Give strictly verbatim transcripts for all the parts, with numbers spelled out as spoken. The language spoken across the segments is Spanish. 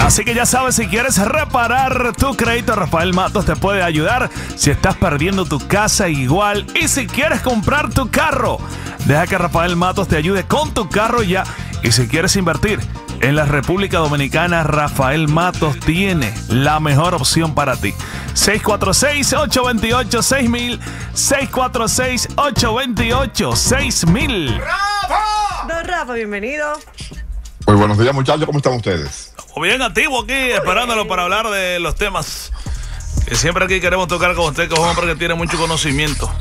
Así que ya sabes, si quieres reparar tu crédito, Rafael Matos te puede ayudar. Si estás perdiendo tu casa, igual. Y si quieres comprar tu carro, deja que Rafael Matos te ayude con tu carro ya. Y si quieres invertir en la República Dominicana, Rafael Matos tiene la mejor opción para ti. seis cuatro seis, ocho dos ocho, seis mil, seis cuatro seis, ocho dos ocho, seis mil. ¡Rafa! Don Rafa, bienvenido. Muy buenos días, muchachos, ¿cómo están ustedes? Bien activo aquí, esperándolo para hablar de los temas que siempre aquí queremos tocar con usted, que es un hombre que tiene mucho conocimiento.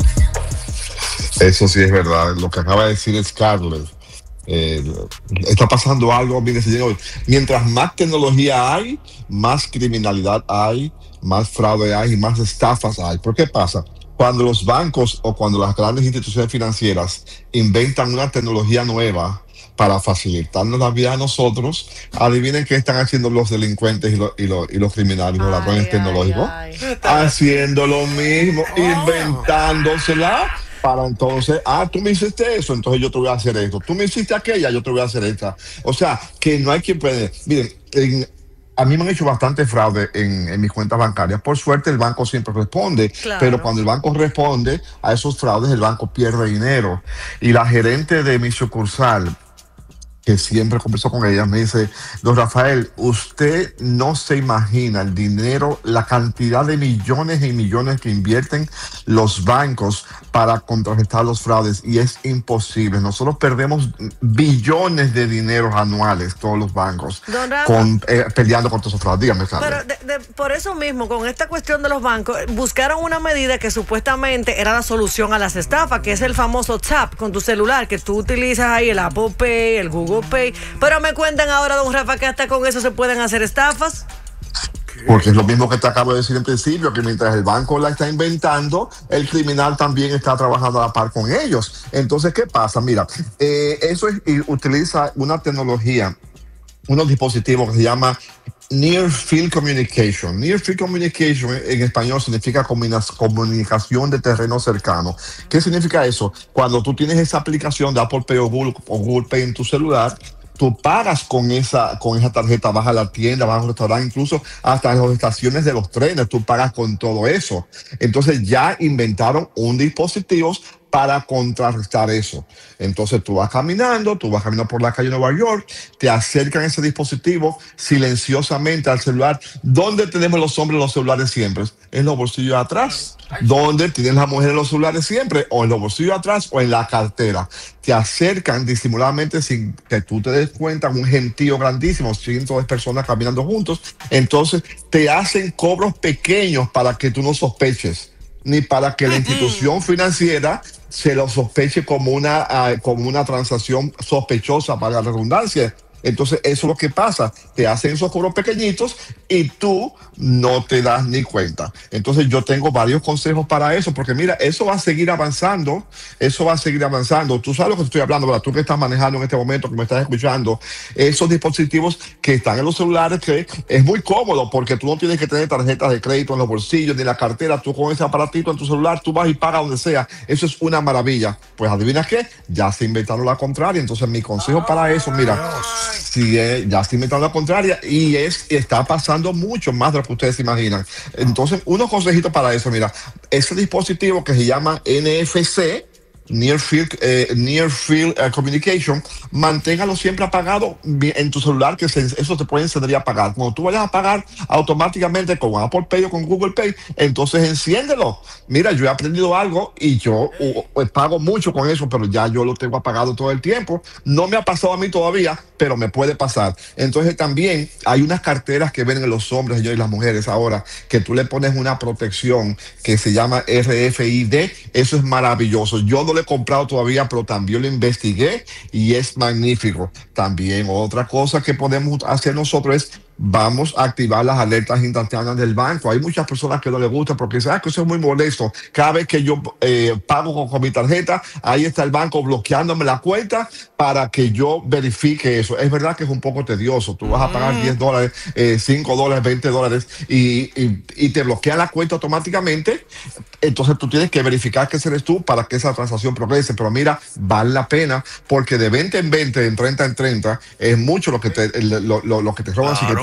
Eso sí es verdad, lo que acaba de decir Scarlett. Eh, está pasando algo, mire, señor, mientras más tecnología hay, más criminalidad hay, más fraude hay y más estafas hay. ¿Por qué pasa? Cuando los bancos o cuando las grandes instituciones financieras inventan una tecnología nueva para facilitarnos la vida a nosotros, adivinen qué están haciendo los delincuentes y, lo, y, lo, y los criminales, los ladrones tecnológicos, ay. Haciendo lo mismo, oh. inventándosela para entonces, ah, tú me hiciste eso, entonces yo te voy a hacer esto, tú me hiciste aquella, yo te voy a hacer esta. O sea, que no hay quien puede. Miren, en, a mí me han hecho bastante fraude en, en mis cuentas bancarias. Por suerte el banco siempre responde, claro. Pero cuando el banco responde a esos fraudes, el banco pierde dinero. Y la gerente de mi sucursal, que siempre conversó con ella, me dice: don Rafael, usted no se imagina el dinero, la cantidad de millones y millones que invierten los bancos para contrarrestar los fraudes, y es imposible. Nosotros perdemos billones de dinero anuales, todos los bancos, con, eh, peleando contra esos fraudes. Dígame, Pero de, de, por eso mismo, con esta cuestión de los bancos, buscaron una medida que supuestamente era la solución a las estafas, que es el famoso tap con tu celular, que tú utilizas ahí el Apple Pay, el Google Pay. Pero me cuentan ahora, don Rafa, que hasta con eso se pueden hacer estafas. Porque es lo mismo que te acabo de decir en principio, que mientras el banco la está inventando, el criminal también está trabajando a la par con ellos. Entonces, ¿qué pasa? Mira, eh, eso es, utiliza una tecnología, unos dispositivos que se llama Near Field Communication. Near Field Communication en español significa comunicación de terreno cercano. ¿Qué significa eso? Cuando tú tienes esa aplicación de Apple Pay o Google, o Google Pay en tu celular, tú pagas con esa, con esa tarjeta, vas a la tienda, vas a un restaurante, incluso hasta en las estaciones de los trenes, tú pagas con todo eso. Entonces ya inventaron un dispositivo para contrarrestar eso. Entonces tú vas caminando, tú vas caminando por la calle de Nueva York, te acercan ese dispositivo silenciosamente al celular. ¿Dónde tenemos los hombres los celulares siempre? En los bolsillos de atrás. ¿Dónde tienen las mujeres los celulares siempre? O en los bolsillos de atrás o en la cartera. Te acercan disimuladamente sin que tú te des cuenta, un gentío grandísimo, cientos de personas caminando juntos. Entonces te hacen cobros pequeños para que tú no sospeches, ni para que la institución financiera se lo sospeche como una, uh, como una transacción sospechosa, para la redundancia. Entonces eso es lo que pasa, te hacen esos cobros pequeñitos y tú no te das ni cuenta. Entonces yo tengo varios consejos para eso, porque mira, eso va a seguir avanzando, eso va a seguir avanzando. Tú sabes lo que estoy hablando, ¿verdad? Tú que estás manejando en este momento, que me estás escuchando, esos dispositivos que están en los celulares, que es muy cómodo, porque tú no tienes que tener tarjetas de crédito en los bolsillos ni en la cartera. Tú con ese aparatito en tu celular, tú vas y pagas donde sea. Eso es una maravilla. Pues adivina qué, ya se inventaron la contraria. Entonces mi consejo para eso, mira, si es, ya se inventaron la contraria, y es está pasando mucho más de lo que ustedes se imaginan. Entonces, unos consejitos para eso, mira, ese dispositivo que se llama N F C, Near Field, eh, Near Field uh, Communication, manténgalo siempre apagado en tu celular, que se, eso te puede encender y apagar. Cuando tú vayas a pagar automáticamente con Apple Pay o con Google Pay, entonces enciéndelo. Mira, yo he aprendido algo y yo uh, uh, pago mucho con eso, pero ya yo lo tengo apagado todo el tiempo. No me ha pasado a mí todavía, pero me puede pasar. Entonces también hay unas carteras que venden los hombres y las mujeres ahora, que tú le pones una protección que se llama R F I D. Eso es maravilloso. Yo no he comprado todavía, pero también lo investigué y es magnífico. También otra cosa que podemos hacer nosotros es vamos a activar las alertas instantáneas del banco. Hay muchas personas que no les gusta porque dicen, ah, que eso es muy molesto. Cada vez que yo eh, pago con, con mi tarjeta, ahí está el banco bloqueándome la cuenta para que yo verifique eso. Es verdad que es un poco tedioso. Tú vas a pagar diez dólares, eh, cinco dólares, veinte dólares y, y, y te bloquean la cuenta automáticamente. Entonces tú tienes que verificar que eres tú para que esa transacción progrese. Pero mira, vale la pena, porque de veinte en veinte, en treinta en treinta, es mucho lo que te, lo, lo, lo que te roban. Claro. Si que tú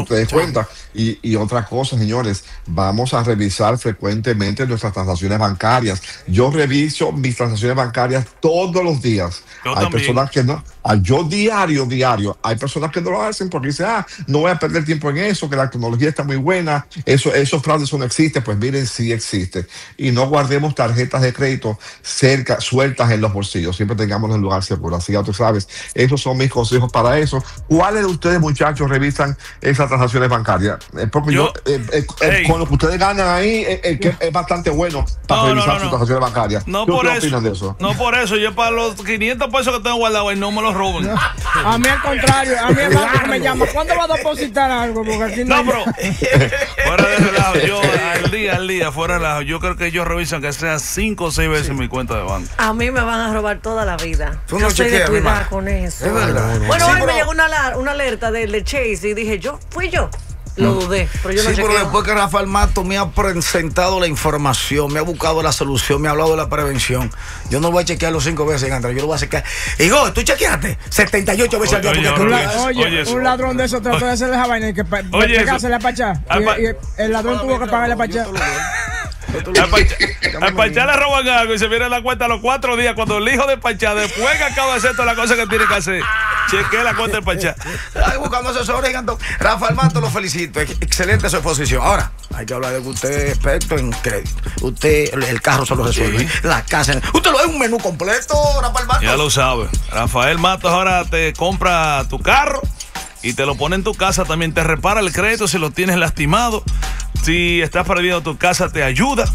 no te des cuenta. Y, y otra cosa, señores, vamos a revisar frecuentemente nuestras transacciones bancarias. Yo reviso mis transacciones bancarias todos los días. Yo Hay también. personas que no, ah, yo diario, diario, hay personas que no lo hacen porque dicen, ah, no voy a perder tiempo en eso, que la tecnología está muy buena, eso, esos fraudes no existen. Pues miren, sí existe. Y no guardemos tarjetas de crédito cerca, sueltas en los bolsillos, siempre tengamos en un lugar seguro. Así ya tú sabes, esos son mis consejos para eso. ¿Cuáles de ustedes, muchachos, revisan esas transacciones bancarias? Eh, porque yo, Yo- eh, eh, eh, Ey. con lo que ustedes ganan ahí, eh, eh, que es bastante bueno para No, no, revisar no, sus no. transacciones bancarias. No ¿Qué por ustedes eso. opinan de eso? No por eso. Yo para los quinientos pesos que tengo guardados ahí no me los roben. A mí al contrario, a mí el banco me llama, ¿cuándo va a depositar algo? Porque aquí no, No, hay- pero fuera de relajo, yo al día, al día, fuera de relajo, yo creo que ellos revisan que sea cinco o seis veces mi cuenta de banco. A mí me van a robar toda la vida. Tú Yo no soy de chequeas, mi cuidar hermano. con eso. Es verdad. Bueno, Sí, hoy me pero- llegó una, alar- una alerta de, de Chase y dije, yo, fui yo. Lo dudé, pero yo no Sí, pero chequeo. después que Rafael Mato me ha presentado la información, me ha buscado la solución, me ha hablado de la prevención, yo no voy a chequear los cinco veces, Andrés, yo lo voy a chequear. Igor, ¿tú chequeaste? setenta y ocho veces al día. Oye, porque oye, tú- oye, La- oye, oye, eso. un ladrón de esos trató de hacer esa vaina y que pa- Oye, eso. pegársela para allá. Al pa- Y, y el ladrón tuvo que pagarle para allá. Al Pachá, al Pachá le roban algo y se viene a la cuenta a los cuatro días cuando el hijo de Pachá, después que acaba de hacer todas las cosas que tiene que hacer, chequee la cuenta del Pachá. Ay, buscando asesores, gigante. Rafael Mato, lo felicito. Ex- Excelente su exposición. Ahora, hay que hablar de que usted es experto en crédito. Usted, el, el carro se lo resuelve. Sí. La casa. Usted lo es un menú completo, Rafael Mato. Ya lo sabe. Rafael Matos ahora te compra tu carro y te lo pone en tu casa. También te repara el crédito si lo tienes lastimado. Si estás perdiendo tu casa, te ayuda.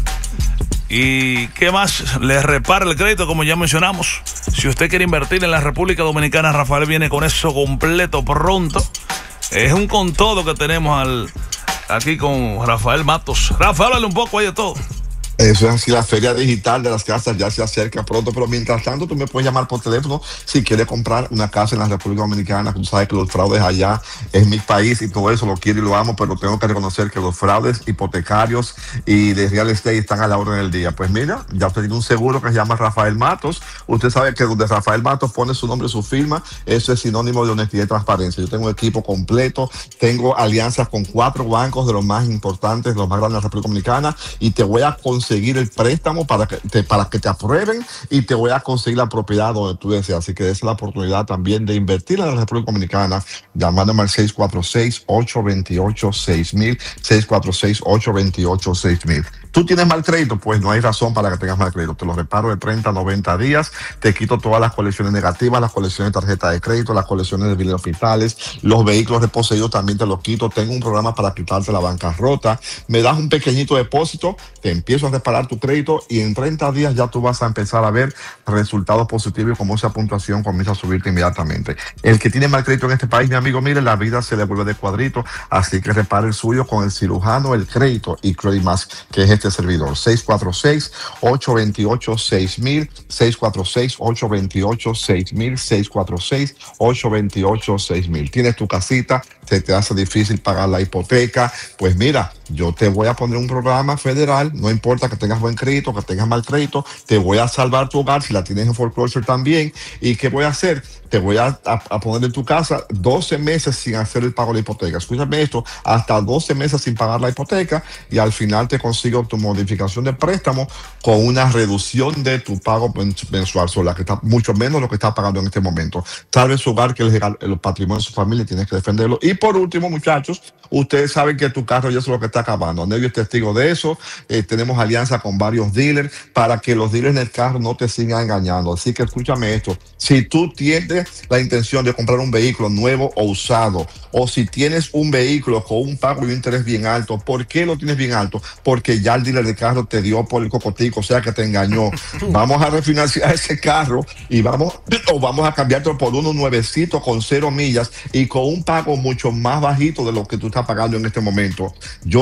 ¿Y qué más? Le repara el crédito, como ya mencionamos. Si usted quiere invertir en la República Dominicana, Rafael viene con eso completo pronto. Es un con todo que tenemos al, aquí con Rafael Matos. Rafael, háblale un poco ahí de todo. Eso es así, la feria digital de las casas ya se acerca pronto, pero mientras tanto tú me puedes llamar por teléfono si quieres comprar una casa en la República Dominicana. Tú sabes que los fraudes allá es mi país y todo eso lo quiero y lo amo, pero tengo que reconocer que los fraudes hipotecarios y de real estate están a la orden del día. Pues mira, ya usted tiene un seguro que se llama Rafael Matos. Usted sabe que donde Rafael Matos pone su nombre y su firma, eso es sinónimo de honestidad y transparencia. Yo tengo un equipo completo, tengo alianzas con cuatro bancos de los más importantes, de los más grandes de la República Dominicana, y te voy a conseguir el préstamo para que te, para que te aprueben y te voy a conseguir la propiedad donde tú deseas. Así que esa es la oportunidad también de invertir en la República Dominicana, llamándome al seis cuatro seis, ocho dos ocho, seis mil, seis cuatro seis, ocho dos ocho, seis mil. ¿Tú tienes mal crédito? Pues no hay razón para que tengas mal crédito. Te lo reparo de treinta a noventa días. Te quito todas las colecciones negativas, las colecciones de tarjeta de crédito, las colecciones de bienes hospitales, los vehículos reposeídos también te los quito. Tengo un programa para quitarte la bancarrota. Me das un pequeñito depósito, te empiezo a reparar tu crédito y en treinta días ya tú vas a empezar a ver resultados positivos y como esa puntuación comienza a subirte inmediatamente. El que tiene mal crédito en este país, mi amigo, mire, la vida se le vuelve de cuadrito. Así que repare el suyo con el cirujano, el crédito y Credit Max, que es este servidor. seis cuatro seis, ocho dos ocho, seis mil, seis cuatro seis, ocho dos ocho, seis mil, seis cuatro seis, ocho dos ocho, seis mil. Tienes tu casita, se te hace difícil pagar la hipoteca, pues mira, yo te voy a poner un programa federal, no importa que tengas buen crédito, que tengas mal crédito, te voy a salvar tu hogar si la tienes en foreclosure también. ¿Y qué voy a hacer? Te voy a, a, a poner en tu casa doce meses sin hacer el pago de la hipoteca. Escúchame esto, hasta doce meses sin pagar la hipoteca y al final te consigo tu modificación de préstamo con una reducción de tu pago mensual, sola, que está mucho menos de lo que está pagando en este momento. Salve su hogar, que el, el patrimonio de su familia, tienes que defenderlo. Y por último, muchachos, ustedes saben que tu carro ya es lo que está acabando. Nevio es testigo de eso. Eh, tenemos alianza con varios dealers para que los dealers en el carro no te sigan engañando. Así que escúchame esto. Si tú tienes la intención de comprar un vehículo nuevo o usado, o si tienes un vehículo con un pago y un interés bien alto, ¿por qué lo tienes bien alto? Porque ya el dealer de carro te dio por el cocotico, o sea que te engañó. Vamos a refinanciar ese carro y vamos, o vamos a cambiarte por uno nuevecito con cero millas y con un pago mucho más bajito de lo que tú estás pagando en este momento. Yo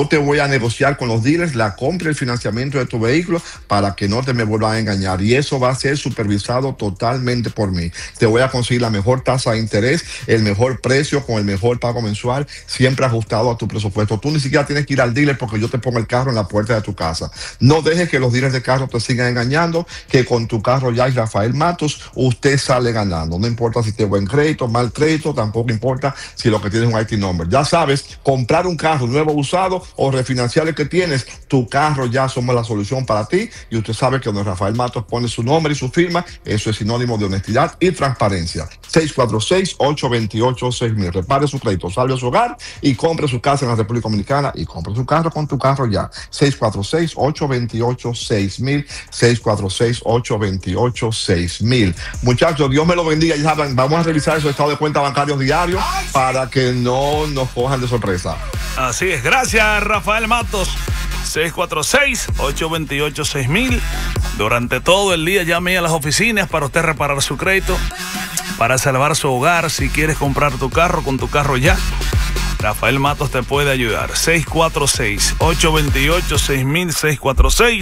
Yo te voy a negociar con los dealers la compra y el financiamiento de tu vehículo para que no te me vuelvan a engañar. Y eso va a ser supervisado totalmente por mí. Te voy a conseguir la mejor tasa de interés, el mejor precio con el mejor pago mensual, siempre ajustado a tu presupuesto. Tú ni siquiera tienes que ir al dealer porque yo te pongo el carro en la puerta de tu casa. No dejes que los dealers de carro te sigan engañando, que con tu carro ya es Rafael Matos, usted sale ganando. No importa si tiene buen crédito, mal crédito, tampoco importa si lo que tienes es un I T number. Ya sabes, comprar un carro nuevo usado o refinanciar el que tienes, tu carro ya somos la solución para ti. Y usted sabe que donde Rafael Matos pone su nombre y su firma, eso es sinónimo de honestidad y transparencia. seis cuatro seis, ocho dos ocho, seis mil. Repare su crédito, salve a su hogar y compre su casa en la República Dominicana y compre su carro con tu carro ya. seis cuatro seis, ocho dos ocho, seis mil. seis cuatro seis, ocho dos ocho, seis mil. Muchachos, Dios me lo bendiga. Ya saben, vamos a revisar su estado de cuenta bancario diario para que no nos cojan de sorpresa. Así es. Gracias, Rafael Matos. seis cuatro seis, ocho dos ocho, seis mil. Durante todo el día llame a las oficinas para usted reparar su crédito, para salvar su hogar. Si quieres comprar tu carro, con tu carro ya, Rafael Matos te puede ayudar. seis cuatro seis, ocho dos ocho, seis mil. seis cuatro seis